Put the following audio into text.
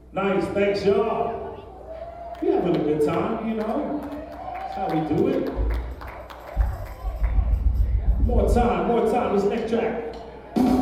Nice, thanks y'all. We having a good time, you know. That's how we do it. More time, this next track.